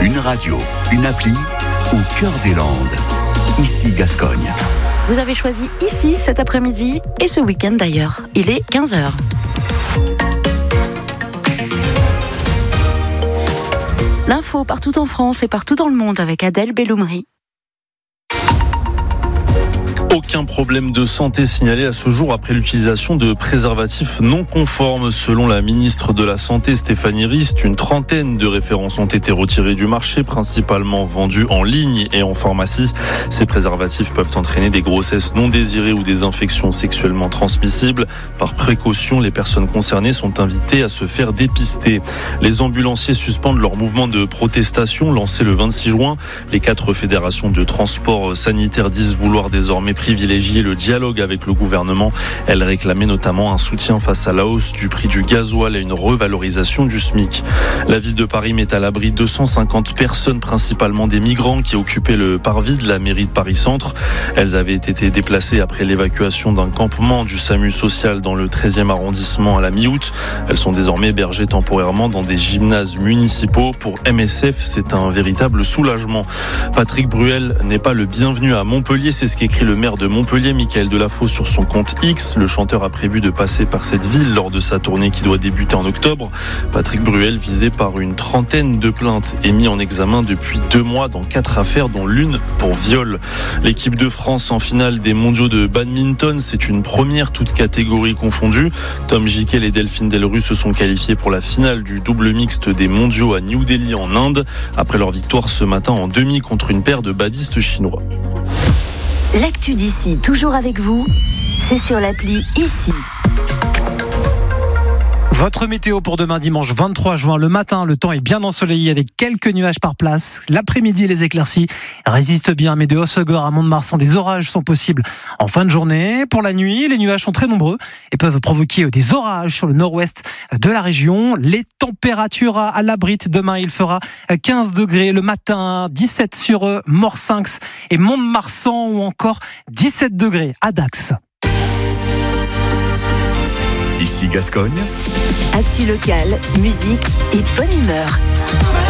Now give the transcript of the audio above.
Une radio, une appli au cœur des Landes. Ici Gascogne. Vous avez choisi ici cet après-midi et ce week-end d'ailleurs. Il est 15h. L'info partout en France et partout dans le monde avec Adèle Belloumri. Aucun problème de santé signalé à ce jour après l'utilisation de préservatifs non conformes. Selon la ministre de la Santé, Stéphanie Rist, une trentaine de références ont été retirées du marché, principalement vendus en ligne et en pharmacie. Ces préservatifs peuvent entraîner des grossesses non désirées ou des infections sexuellement transmissibles. Par précaution, les personnes concernées sont invitées à se faire dépister. Les ambulanciers suspendent leur mouvement de protestation lancé le 26 juin. Les 4 fédérations de transport sanitaire disent vouloir désormais privilégier le dialogue avec le gouvernement. Elle réclamait notamment un soutien face à la hausse du prix du gasoil et une revalorisation du SMIC. La ville de Paris met à l'abri 250 personnes, principalement des migrants qui occupaient le parvis de la mairie de Paris-Centre. Elles avaient été déplacées après l'évacuation d'un campement du SAMU social dans le 13e arrondissement à la mi-août. Elles sont désormais hébergées temporairement dans des gymnases municipaux. Pour MSF, c'est un véritable soulagement. Patrick Bruel n'est pas le bienvenu à Montpellier, c'est ce qu'écrit le maire de Montpellier, Michael Delafosse, sur son compte X. Le chanteur a prévu de passer par cette ville lors de sa tournée qui doit débuter en octobre. Patrick Bruel, visé par une trentaine de plaintes, est mis en examen depuis 2 mois dans 4 affaires, dont l'une pour viol. L'équipe de France en finale des mondiaux de badminton, c'est une première, toutes catégories confondues. Tom Jikel et Delphine Delru se sont qualifiés pour la finale du double mixte des mondiaux à New Delhi en Inde, après leur victoire ce matin en demi contre une paire de badistes chinois. L'actu d'ici, toujours avec vous, c'est sur l'appli Ici. Votre météo pour demain dimanche 23 juin. Le matin, le temps est bien ensoleillé avec quelques nuages par place. L'après-midi, les éclaircies résistent bien, mais de Hossegor à Mont-de-Marsan, des orages sont possibles en fin de journée. Pour la nuit, les nuages sont très nombreux et peuvent provoquer des orages sur le nord-ouest de la région. Les températures à l'abrite. Demain, il fera 15 degrés le matin, 17 sur Morsinx et Mont-de-Marsan ou encore 17 degrés à Dax. Ici Gascogne. Actu locale, musique et bonne humeur.